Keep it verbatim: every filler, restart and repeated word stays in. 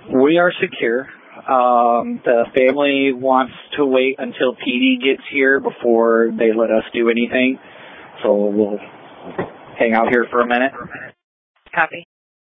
We are secure. Um, the family wants to wait until P D gets here before they let us do anything, so we'll hang out here for a minute. Copy.